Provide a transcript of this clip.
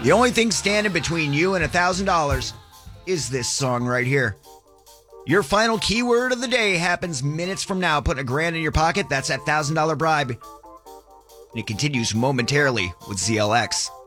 The only thing standing between you and $1,000 is this song right here. Your final keyword of the day happens minutes from now. Putting $1,000 in your pocket, that's that $1,000 bribe. And it continues momentarily with ZLX.